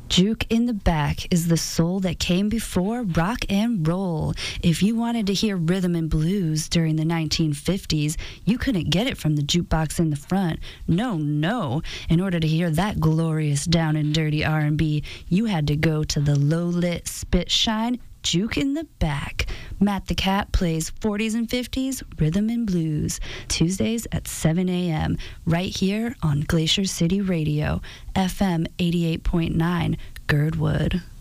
Juke in the Back is the soul that came before rock and roll. If you wanted to hear rhythm and blues during the 1950s, you couldn't get it from the jukebox in the front. No, no. In order to hear that glorious down and dirty R&B, you had to go to the low-lit spit shine Juke in the Back. Matt the Cat plays 40s and 50s rhythm and blues, Tuesdays at 7 a.m., right here on Glacier City Radio, FM 88.9, Girdwood.